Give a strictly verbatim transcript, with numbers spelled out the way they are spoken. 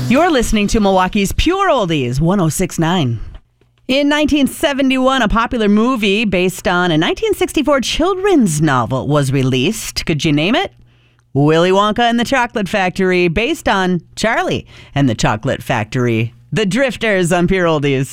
You're listening to Milwaukee's Pure Oldies, one oh six point nine. In nineteen seventy-one, a popular movie based on a nineteen sixty-four children's novel was released. Could you name it? Willy Wonka and the Chocolate Factory, based on Charlie and the Chocolate Factory. The Drifters on Pure Oldies.